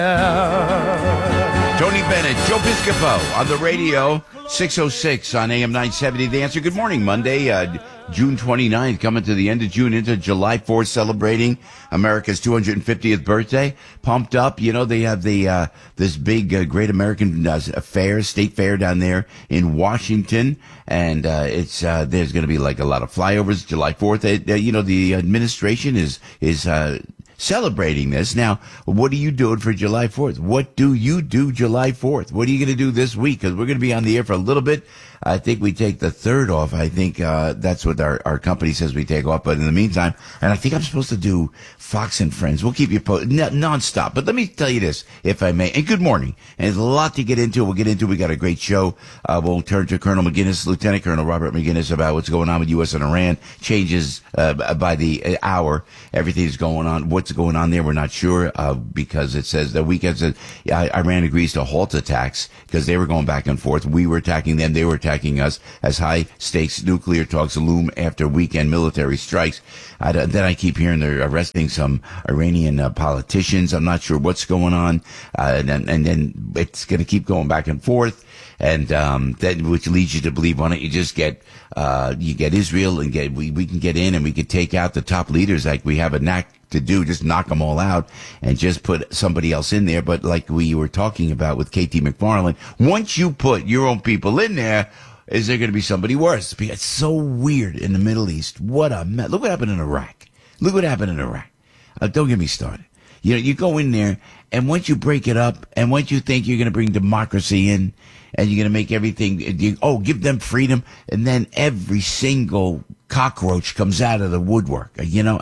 Tony Bennett, Joe Piscopo on the radio, 6:06 on AM 970. The Answer. Good morning, Monday, June 29th, coming to the end of June into July 4th, celebrating America's 250th birthday. Pumped up. You know, they have the this big Great American Fair, State Fair down there in Washington, and it's there's going to be like a lot of flyovers July 4th. You know, the administration is celebrating this. Now, what are you doing for July 4th? What do you do July 4th? What are you going to do this week? Because we're going to be on the air for a little bit. I think we take the 3rd off. I think that's what our company says we take off. But in the meantime, and I think I'm supposed to do Fox and Friends. We'll keep you posted nonstop. But let me tell you this, if I may. And good morning. And there's a lot to get into. We'll get into. We got a great show. We'll turn to Colonel McGinnis, Lieutenant Colonel Robert McGinnis, about what's going on with U.S. and Iran. Changes by the hour. Everything's going on. What's going on there, we're not sure, because it says the weekend says Iran agrees to halt attacks because they were going back and forth. We were attacking them. They were attacking us as high stakes nuclear talks loom after weekend military strikes. Then I keep hearing they're arresting some Iranian politicians. I'm not sure what's going on. And then it's going to keep going back and forth. And that which leads you to believe, why don't you just get Israel and we can get in and we can take out the top leaders like we have a knack to do, just knock them all out and just put somebody else in there. But like we were talking about with KT McFarland, once you put your own people in there, is there going to be somebody worse? It's so weird in the Middle East. Look what happened in Iraq. Look what happened in Iraq. Don't get me started. You know, you go in there, and once you break it up, and once you think you're going to bring democracy in, and you're going to make everything, give them freedom, and then every single cockroach comes out of the woodwork,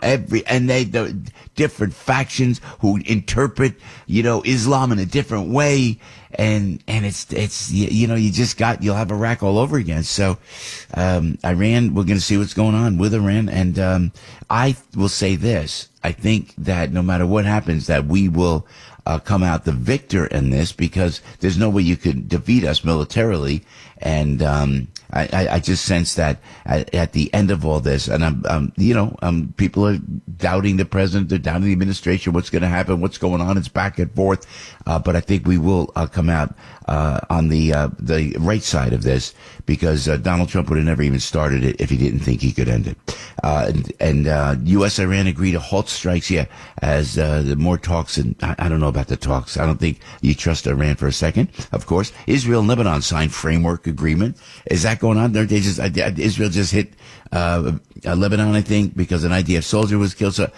the different factions who interpret, Islam in a different way, and you'll have Iraq all over again. So, Iran, we're going to see what's going on with Iran, and I will say this: I think that no matter what happens, that we will come out the victor in this, because there's no way you could defeat us militarily. And I just sense that at the end of all this, and people are doubting the president, they're doubting the administration, what's going to happen, what's going on. It's back and forth, but I think we will come out on the right side of this, because Donald Trump would have never even started it if he didn't think he could end it. And U.S. Iran agreed to halt strikes, as the more talks, and I don't know about the talks. I don't think you trust Iran for a second. Of course, Israel and Lebanon signed framework agreement. Is that going on? Israel just hit Lebanon, I think, because an IDF soldier was killed. So,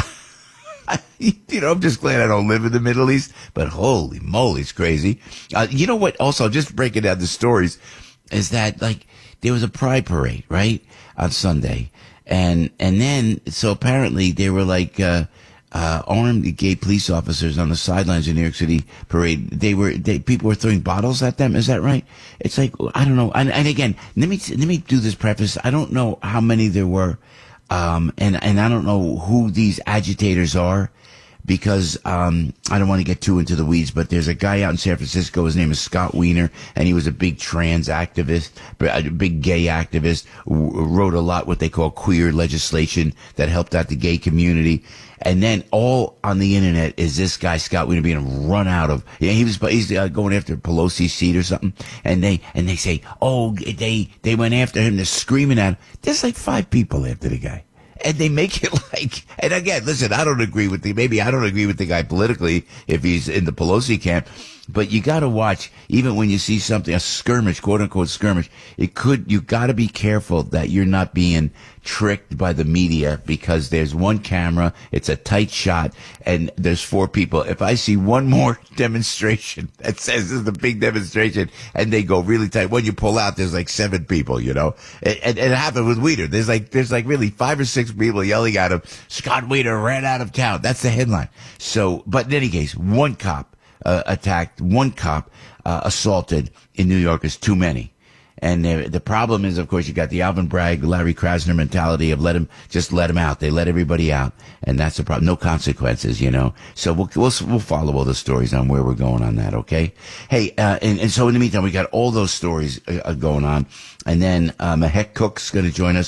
I'm just glad I don't live in the Middle East. But holy moly, it's crazy. You know what? Also, just breaking down the stories, is that there was a pride parade, right, on Sunday, and then so apparently there were armed gay police officers on the sidelines of New York City parade. People were throwing bottles at them. Is that right? It's I don't know. And again, let me do this preface. I don't know how many there were. And I don't know who these agitators are, because I don't want to get too into the weeds, but there's a guy out in San Francisco. His name is Scott Wiener, and he was a big trans activist, a big gay activist, wrote a lot what they call queer legislation that helped out the gay community. And then all on the internet is this guy Scott Wiener being run out of. He's going after Pelosi's seat or something, and they say, they went after him. They're screaming at him. There's 5 people after the guy. And they make it and again, listen, I don't agree with the guy politically if he's in the Pelosi camp, but you got to watch, even when you see something, a skirmish, quote unquote skirmish, you got to be careful that you're not being tricked by the media, because there's one camera, it's a tight shot, and there's 4 people. If I see one more demonstration that says this is a big demonstration, and they go really tight, when you pull out, there's 7 people, and it happened with Wiener. There's really 5 or 6 people yelling at him, Scott Wiener ran out of town. That's the headline. So, but in any case, one cop attacked, one cop assaulted in New York is too many. And the problem is, of course, you got the Alvin Bragg, Larry Krasner mentality of let him out. They let everybody out, and that's the problem. No consequences, So we'll follow all the stories on where we're going on that. Okay. Hey, and so in the meantime, we got all those stories going on, and then Mahek Cook's going to join us.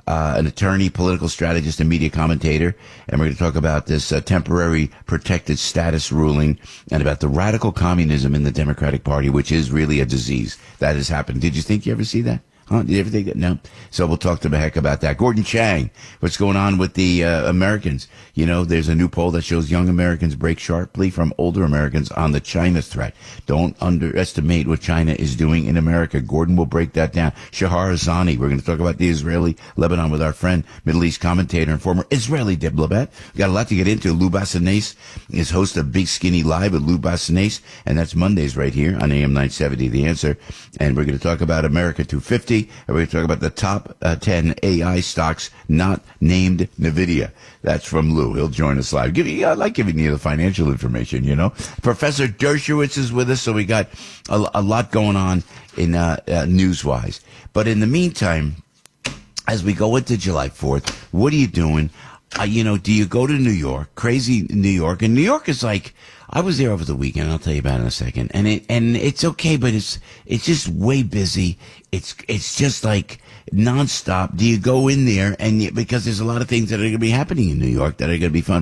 an attorney, political strategist, and media commentator. And we're going to talk about this temporary protected status ruling and about the radical communism in the Democratic Party, which is really a disease that has happened. Did you think you ever see that? Huh? Did you ever think that? No. So we'll talk to Mahek about that. Gordon Chang, what's going on with the Americans? You know, there's a new poll that shows young Americans break sharply from older Americans on the China threat. Don't underestimate what China is doing in America. Gordon will break that down. Shahar Azani, we're going to talk about the Israeli-Lebanon with our friend, Middle East commentator and former Israeli diplomat. We've got a lot to get into. Lou Bassanes is host of Big Skinny Live with Lou Bassanes, and that's Mondays right here on AM 970, The Answer. And we're going to talk about America 250. And we're going to talk about the top 10 AI stocks not named NVIDIA. That's from Lou. He'll join us live. I like giving you the financial information, you know. Professor Dershowitz is with us, so we got a lot going on in news-wise. But in the meantime, as we go into July 4th, what are you doing? You know, do you go to New York? Crazy New York. And New York is like, I was there over the weekend. I'll tell you about it in a second. And it's okay, but it's just way busy. It's just like nonstop. Do you go in there because there's a lot of things that are going to be happening in New York that are going to be fun?